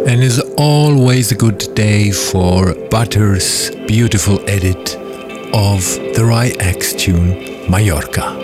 And it's always a good day for Butter's beautiful edit of the Rai X tune Mallorca.